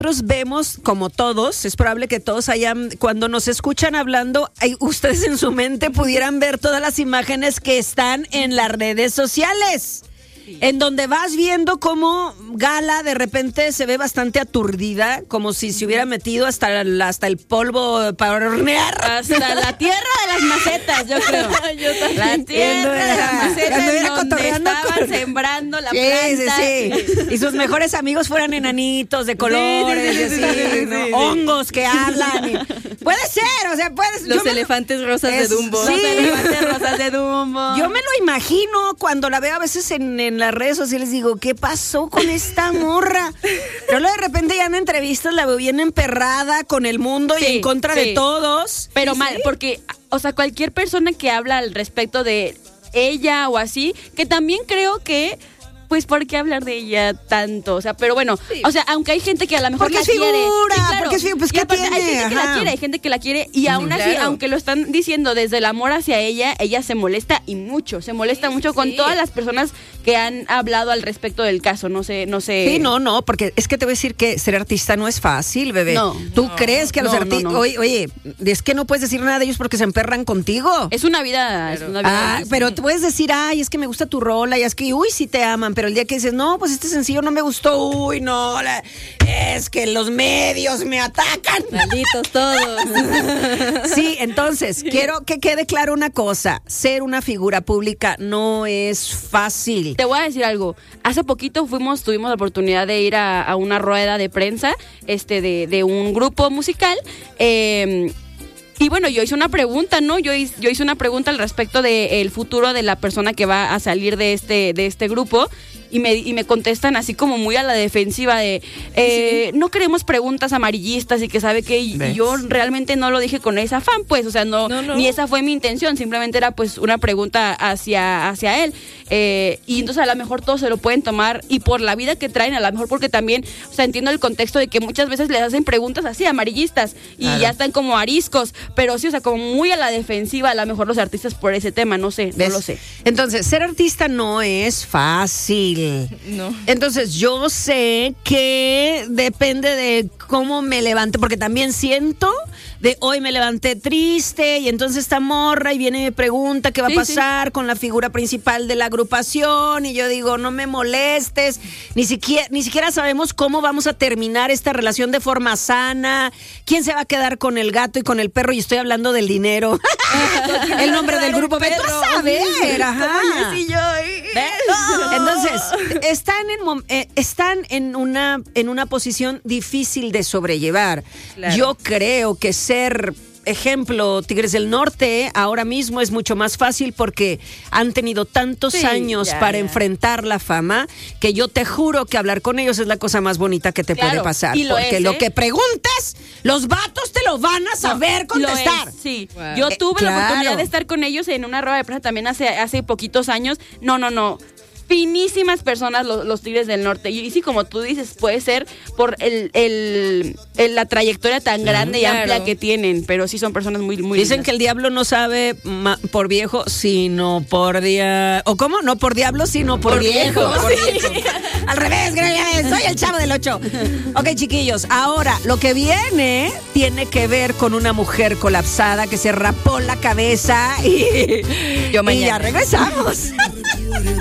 nosotros vemos, como todos, es probable que todos hayan, cuando nos escuchan hablando, ustedes en su mente pudieran ver todas las imágenes que están en las redes sociales. En donde vas viendo cómo Gala de repente se ve bastante aturdida, como si se hubiera metido hasta el polvo para hornear. Hasta la tierra de las macetas, yo creo. Yo también. La tierra de las macetas donde estaban sembrando la planta. Sí. Y sus mejores amigos fueran enanitos de colores, Sí. ¿no? Hongos que hablan. Puede ser, o sea, Los elefantes rosas de Dumbo. Sí. Los elefantes rosas de Dumbo. Yo me lo imagino cuando la veo a veces en las redes sociales, digo, ¿qué pasó con esta morra? Pero luego de repente ya en entrevistas la veo bien emperrada con el mundo y en contra de todos. Pero mal, porque, o sea, cualquier persona que habla al respecto de ella o así, que también creo que, pues, ¿por qué hablar de ella tanto? O sea, pero bueno, o sea, aunque hay gente que a lo mejor porque la es figura, quiere. Sí, claro. porque es figura, pues, ¿qué aparte, tiene? hay gente que la Ajá. quiere, hay gente que la quiere y aún así, claro. aunque lo están diciendo desde el amor hacia ella se molesta y mucho, con todas las personas que han hablado al respecto del caso, no sé. Sí, no, porque es que te voy a decir que ser artista no es fácil, bebé. No. ¿Tú crees que a los No, artistas... no. Oye, es que no puedes decir nada de ellos porque se emperran contigo. Es una vida, Pero tú puedes decir, ay, es que me gusta tu rola, y es que, uy, sí te aman, pero el día que dices, no, pues este sencillo no me gustó, uy, no, es que los medios me atacan. Malditos todos. Sí, entonces, quiero que quede claro una cosa, ser una figura pública no es fácil. Te voy a decir algo. Hace poquito tuvimos la oportunidad de ir a una rueda de prensa de un grupo musical. Y bueno, yo hice una pregunta, ¿no? Yo hice una pregunta al respecto del futuro de la persona que va a salir de este grupo. Y me contestan así como muy a la defensiva de no queremos preguntas amarillistas y que sabe que y yo realmente no lo dije con ese afán, pues, o sea, no. Ni esa fue mi intención, simplemente era pues una pregunta hacia él. Y entonces a lo mejor todos se lo pueden tomar y por la vida que traen, a lo mejor porque también, o sea, entiendo el contexto de que muchas veces les hacen preguntas así amarillistas y ya están como ariscos, pero sí, o sea, como muy a la defensiva a lo mejor los artistas por ese tema, no sé, no lo sé. Entonces, ser artista no es fácil. No. Entonces, yo sé que depende de cómo me levante, porque también siento de hoy me levanté triste y entonces esta morra y viene y me pregunta qué va a pasar con la figura principal de la agrupación y yo digo, no me molestes, ni siquiera sabemos cómo vamos a terminar esta relación de forma sana, quién se va a quedar con el gato y con el perro, y estoy hablando del dinero. El nombre del grupo, vete a saber, ajá. Entonces, están en una posición difícil de sobrellevar. Claro. Yo creo que ser, ejemplo, Tigres del Norte ahora mismo es mucho más fácil porque han tenido tantos años para enfrentar la fama que yo te juro que hablar con ellos es la cosa más bonita que te puede pasar. Y porque lo que preguntes, los vatos te lo van a saber contestar. Lo es, sí. Wow. Yo tuve la oportunidad claro. de estar con ellos en una rueda de prensa también hace poquitos años. No. Finísimas personas los Tigres del Norte. Y sí, como tú dices, puede ser por la trayectoria tan grande y amplia que tienen, pero sí son personas muy, muy Dicen lindas. que el diablo no sabe por viejo, sino por ¿O cómo? No por diablo, sino por viejo. Al revés, soy el Chavo del 8. Ok, chiquillos, ahora lo que viene tiene que ver con una mujer colapsada que se rapó la cabeza y Yo mañana. ya regresamos.